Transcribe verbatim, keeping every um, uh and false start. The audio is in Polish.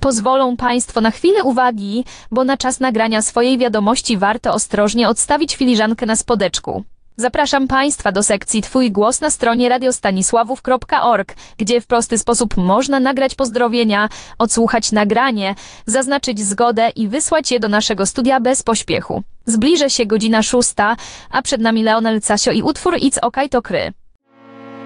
Pozwolą Państwo na chwilę uwagi, bo na czas nagrania swojej wiadomości warto ostrożnie odstawić filiżankę na spodeczku. Zapraszam Państwa do sekcji Twój głos na stronie radiostanisławów kropka org, gdzie w prosty sposób można nagrać pozdrowienia, odsłuchać nagranie, zaznaczyć zgodę i wysłać je do naszego studia bez pośpiechu. Zbliża się godzina szósta, a przed nami Leonel Casio i utwór It's OK to Kry.